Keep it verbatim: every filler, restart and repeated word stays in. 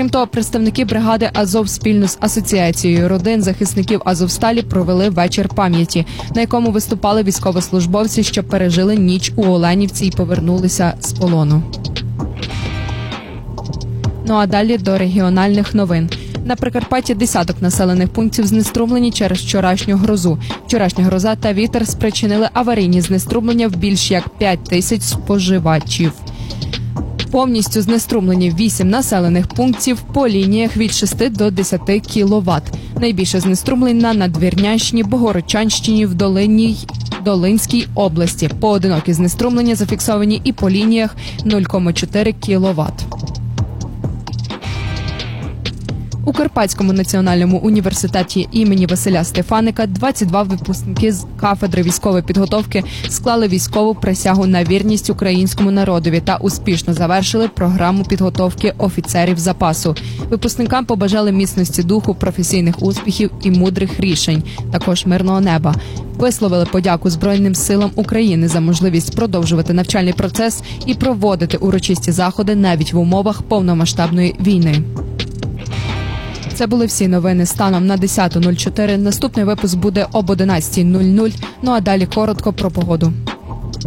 Крім того, представники бригади «Азов» спільно з Асоціацією родин захисників «Азовсталі» провели вечір пам'яті, на якому виступали військовослужбовці, що пережили ніч у Оленівці і повернулися з полону. Ну а далі до регіональних новин. На Прикарпатті десяток населених пунктів знеструмлені через вчорашню грозу. Вчорашня гроза та вітер спричинили аварійні знеструмлення в більш як п'ять тисяч споживачів. Повністю знеструмлені вісім населених пунктів по лініях від шести до десяти кіловат. Найбільше знеструмлень на Надвірнянщині, Богородчанщині, в Долинній, Долинській області. Поодинокі знеструмлення зафіксовані і по лініях нуль цілих чотири кіловат. У Карпатському національному університеті імені Василя Стефаника двадцять два випускники з кафедри військової підготовки склали військову присягу на вірність українському народові та успішно завершили програму підготовки офіцерів запасу. Випускникам побажали міцності духу, професійних успіхів і мудрих рішень, також мирного неба. Висловили подяку Збройним силам України за можливість продовжувати навчальний процес і проводити урочисті заходи навіть в умовах повномасштабної війни. Це були всі новини станом на десята нуль чотири. Наступний випуск буде об одинадцятій нуль нуль. Ну а далі коротко про погоду.